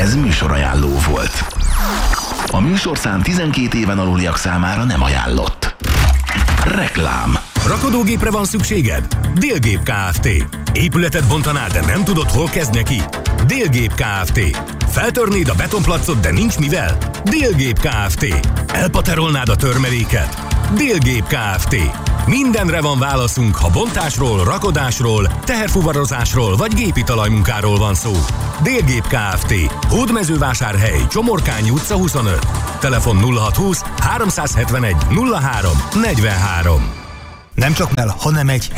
Ez műsorajánló volt. A műsorszám 12 éven aluliak számára nem ajánlott. Reklám. Rakodógépre van szükséged? Délgép Kft. Épületet bontanál, de nem tudod, hol kezd neki? Délgép Kft. Feltörnéd a betonplacot, de nincs mivel? Délgép Kft. Elpaterolnád a törmeléket? Délgép Kft. Mindenre van válaszunk, ha bontásról, rakodásról, teherfuvarozásról vagy gépi talajmunkáról van szó. Délgép Kft. Hódmezővásárhely, Csomorkányi utca 25. Telefon 0620 371 03 43. Nem csak hanem egy